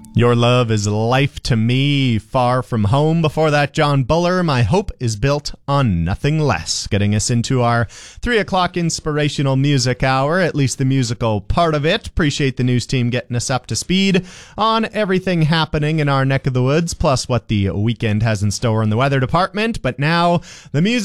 Your love is life to me, far from home. Before that, John Buller, My Hope is Built on Nothing Less. Getting us into our 3 o'clock inspirational music hour, at least the musical part of it. Appreciate the news team getting us up to speed on everything happening in our neck of the woods, plus what the weekend has in store in the weather department. But now, the music